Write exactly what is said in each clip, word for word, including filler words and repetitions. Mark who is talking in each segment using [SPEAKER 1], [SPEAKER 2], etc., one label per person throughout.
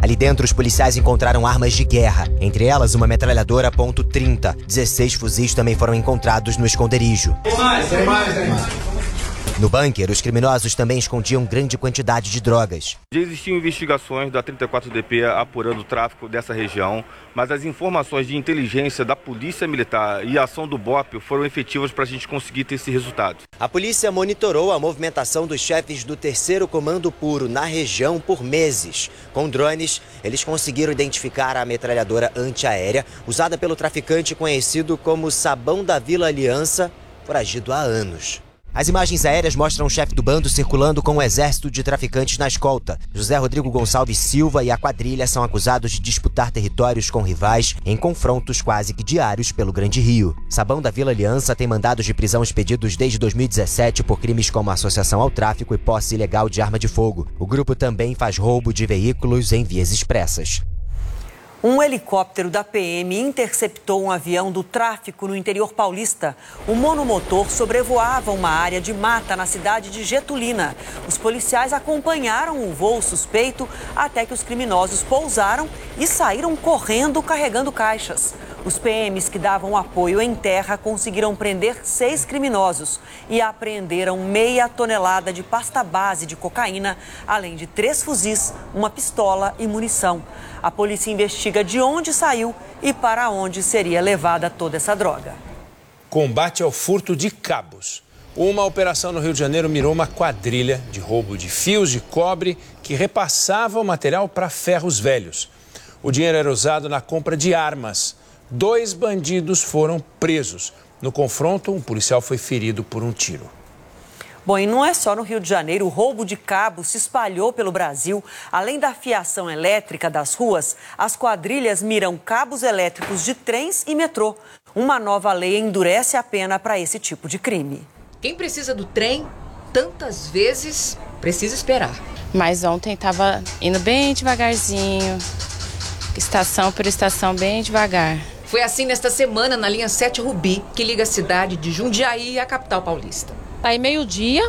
[SPEAKER 1] Ali dentro, os policiais encontraram armas de guerra, entre elas uma metralhadora ponto trinta. dezesseis fuzis também foram encontrados no esconderijo.
[SPEAKER 2] Tem mais, tem mais, tem mais.
[SPEAKER 1] No bunker, os criminosos também escondiam grande quantidade de drogas.
[SPEAKER 3] Já existiam investigações da trinta e quatro D P apurando o tráfico dessa região, mas as informações de inteligência da Polícia Militar e a ação do B O P foram efetivas para a gente conseguir ter esse resultado.
[SPEAKER 1] A polícia monitorou a movimentação dos chefes do terceiro Comando Puro na região por meses. Com drones, eles conseguiram identificar a metralhadora antiaérea usada pelo traficante conhecido como Sabão da Vila Aliança, foragido há anos. As imagens aéreas mostram o chefe do bando circulando com um exército de traficantes na escolta. José Rodrigo Gonçalves Silva e a quadrilha são acusados de disputar territórios com rivais em confrontos quase que diários pelo Grande Rio. Sabão da Vila Aliança tem mandados de prisão expedidos desde dois mil e dezessete por crimes como associação ao tráfico e posse ilegal de arma de fogo. O grupo também faz roubo de veículos em vias expressas.
[SPEAKER 4] Um helicóptero da P M interceptou um avião do tráfico no interior paulista. O monomotor sobrevoava uma área de mata na cidade de Getulina. Os policiais acompanharam o voo suspeito até que os criminosos pousaram e saíram correndo carregando caixas. Os P Ms que davam apoio em terra conseguiram prender seis criminosos e apreenderam meia tonelada de pasta base de cocaína, além de três fuzis, uma pistola e munição. A polícia investiga de onde saiu e para onde seria levada toda essa droga.
[SPEAKER 5] Combate ao furto de cabos. Uma operação no Rio de Janeiro mirou uma quadrilha de roubo de fios de cobre que repassava o material para ferros velhos. O dinheiro era usado na compra de armas. Dois bandidos foram presos. No confronto, um policial foi ferido por um tiro.
[SPEAKER 4] Bom, e não é só no Rio de Janeiro, o roubo de cabos se espalhou pelo Brasil. Além da fiação elétrica das ruas, as quadrilhas miram cabos elétricos de trens e metrô. Uma nova lei endurece a pena para esse tipo de crime.
[SPEAKER 6] Quem precisa do trem, tantas vezes, precisa esperar.
[SPEAKER 7] Mas ontem estava indo bem devagarzinho, estação por estação, bem devagar.
[SPEAKER 6] Foi assim nesta semana na linha sete Rubi, que liga a cidade de Jundiaí à capital paulista.
[SPEAKER 8] Aí meio-dia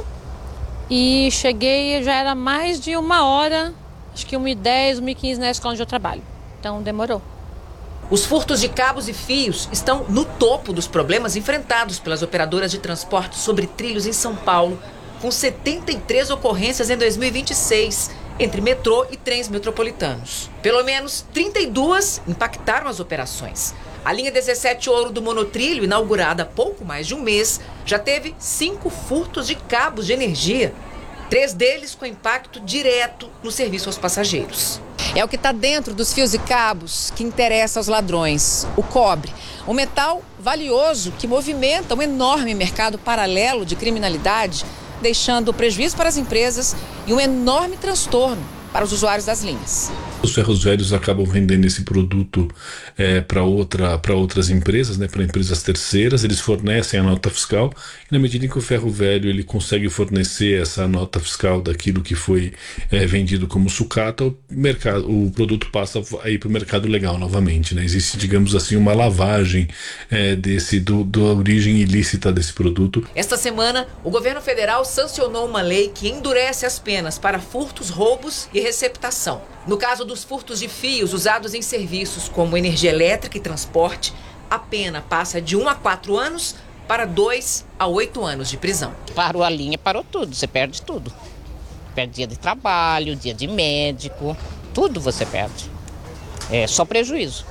[SPEAKER 8] e cheguei, já era mais de uma hora, acho que uma e dez, uma e quinze na escola onde eu trabalho. Então demorou.
[SPEAKER 6] Os furtos de cabos e fios estão no topo dos problemas enfrentados pelas operadoras de transporte sobre trilhos em São Paulo, com setenta e três ocorrências em dois mil e vinte e seis, entre metrô e trens metropolitanos. Pelo menos trinta e duas impactaram as operações. A linha dezessete Ouro do Monotrilho, inaugurada há pouco mais de um mês, já teve cinco furtos de cabos de energia. Três deles com impacto direto no serviço aos passageiros.
[SPEAKER 9] É o que está dentro dos fios e cabos que interessa aos ladrões, o cobre. Um metal valioso que movimenta um enorme mercado paralelo de criminalidade, deixando prejuízo para as empresas e um enorme transtorno para os usuários das linhas.
[SPEAKER 10] Os ferros velhos acabam vendendo esse produto é, para outra, para outras empresas, né, para empresas terceiras. Eles fornecem a nota fiscal e na medida em que o ferro velho ele consegue fornecer essa nota fiscal daquilo que foi é, vendido como sucata, o, mercado, o produto passa a ir para o mercado legal novamente, né? Existe, digamos assim, uma lavagem é, desse, do, da origem ilícita desse produto.
[SPEAKER 6] Esta semana, o governo federal sancionou uma lei que endurece as penas para furtos, roubos e receptação. No caso dos furtos de fios usados em serviços como energia elétrica e transporte, a pena passa de um a quatro anos para dois a oito anos de prisão.
[SPEAKER 11] Parou a linha, parou tudo, você perde tudo. Perde dia de trabalho, dia de médico, tudo você perde. É só prejuízo.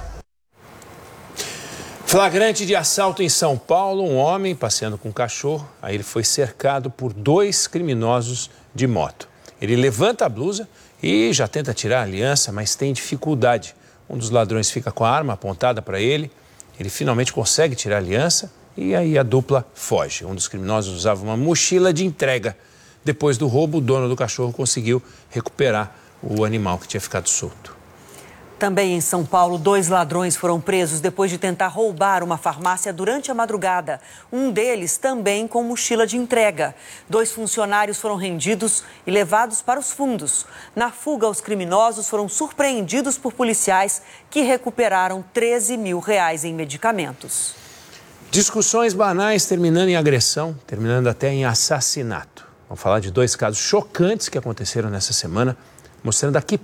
[SPEAKER 5] Flagrante de assalto em São Paulo, um homem passeando com um cachorro, aí ele foi cercado por dois criminosos de moto. Ele levanta a blusa e já tenta tirar a aliança, mas tem dificuldade. Um dos ladrões fica com a arma apontada para ele, ele finalmente consegue tirar a aliança e aí a dupla foge. Um dos criminosos usava uma mochila de entrega. Depois do roubo, o dono do cachorro conseguiu recuperar o animal que tinha ficado solto.
[SPEAKER 4] Também em São Paulo, dois ladrões foram presos depois de tentar roubar uma farmácia durante a madrugada. Um deles também com mochila de entrega. Dois funcionários foram rendidos e levados para os fundos. Na fuga, os criminosos foram surpreendidos por policiais que recuperaram treze mil reais em medicamentos.
[SPEAKER 5] Discussões banais terminando em agressão, terminando até em assassinato. Vamos falar de dois casos chocantes que aconteceram nessa semana, mostrando a que